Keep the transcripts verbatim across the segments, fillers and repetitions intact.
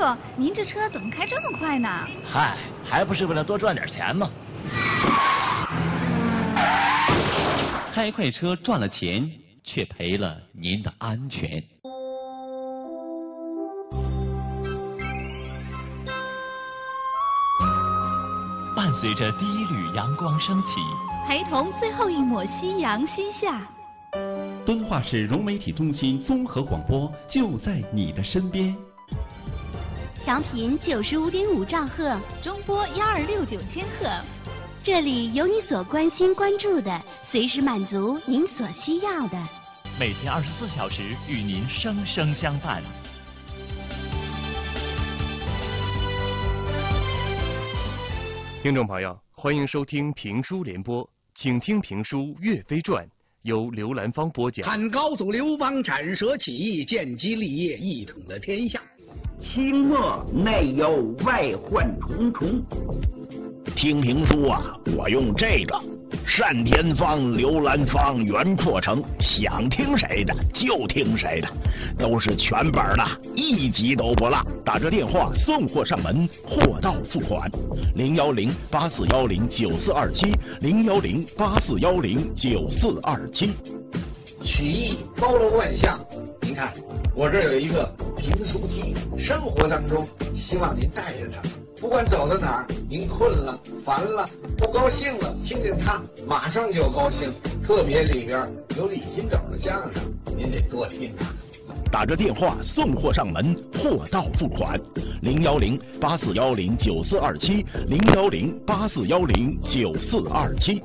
傅，您这车怎么开这么快呢？ 嗨，还不是为了多赚点钱吗？ 开快车赚了钱，却赔了您的安全。伴随着第一缕阳光升起， 陪同最后一抹夕阳西下。 敦化市融媒体中心综合广播就在你的身边。 调频九十五点五兆赫， 中波幺二六九千赫。 这里有你所关心关注的，随时满足您所需要的。 每天二十四小时与您生生相伴。 听众朋友，欢迎收听评书联播，请听评书《岳飞传》，由刘兰芳播讲。 汉高祖刘邦斩蛇起义，建基立业，一统了天下。 清末内忧外患重重。 听评书啊，我用这个单田芳、刘兰芳、袁阔成，想听谁的就听谁的，都是全本的，一集都不落。打这电话送货上门，货到付款。零幺零八四幺零九四二七，零幺零八四幺零九四二七。 曲艺包罗万象，您看我这有一个评书机，生活当中希望您带着它。不管走到哪儿，您困了、烦了、不高兴了，听见它马上就高兴。特别里边有李金斗的相声，您得多听它。 打着电话送货上门，货到付款。零幺零八四幺零九四二七，零幺零八四幺零九四二七。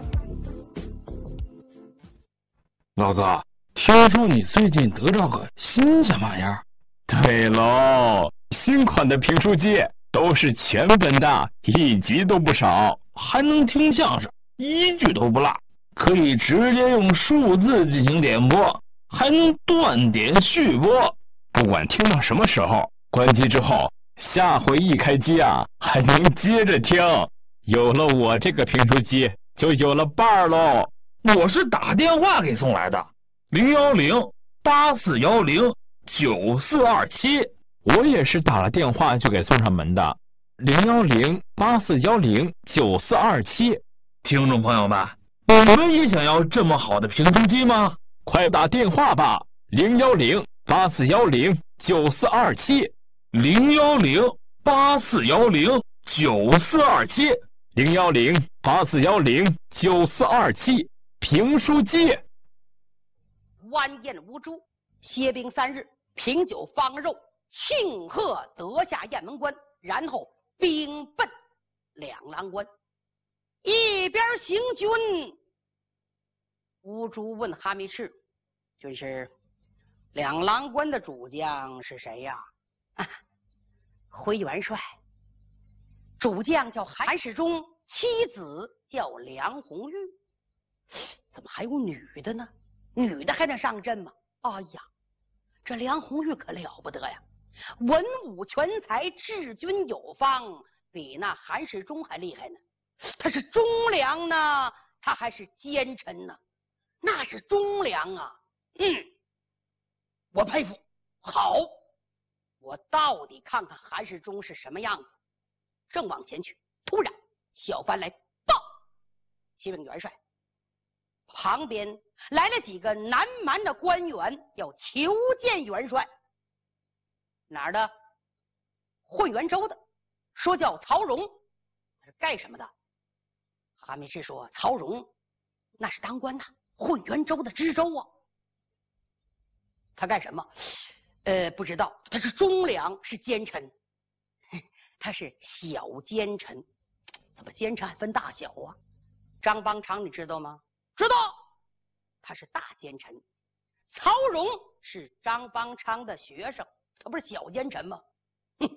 老哥，听说你最近得着个新鲜玩意儿？ 对喽，新款的评书机。都是全本的，一集都不少， 还能听相声，一句都不落，可以直接用数字进行点播，还能断点续播。 不管听到什么时候，关机之后，下回一开机啊，还能接着听。有了我这个评书机，就有了伴儿喽。 我是打电话给送来的，零幺零八四幺零九四二七。 我也是打了电话就给送上门的，零幺零八四幺零九四二七。 听众朋友们，你们也想要这么好的评书机吗？ 快打电话吧，零幺零八四幺零九四二七， 零幺零八四幺零九四二七， 零幺零八四幺零九四二七。评书机。 晚宴无诸，歇兵三日，品酒方肉。庆贺得下雁门关，然后兵奔两郎关。一边行军，吴珠问哈密赤：“军师，两郎关的主将是谁呀？”啊，回元帅。主将叫韩世忠，妻子叫梁红玉。怎么还有女的呢？女的还能上阵吗？哎呀，这梁红玉可了不得呀！文武全才，治军有方，比那韩世忠还厉害呢。他是忠良呢，他还是奸臣呢？那是忠良啊！嗯，我佩服。好，我到底看看韩世忠是什么样子。正往前去，突然小帆来报：启禀元帅，旁边来了几个南蛮的官员，要求见元帅。哪儿的？混元州的，说叫曹荣，他是干什么的？哈密赤说，曹荣那是当官的，混元州的知州啊。他干什么？呃，不知道。他是忠良，是奸臣，他是小奸臣。怎么奸臣还分大小啊？张邦昌你知道吗？知道，他是大奸臣。曹荣是张邦昌的学生。他不是小奸臣吗？哼！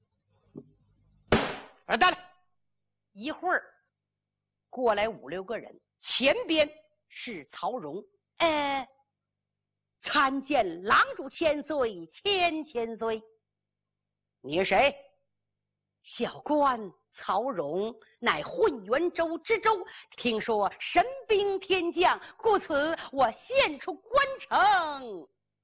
把他带来。一会儿过来五六个人，前边是曹荣。呃，参见郎主千岁，千千岁。你是谁？小官曹荣，乃混元州知州。听说神兵天降，故此我献出关城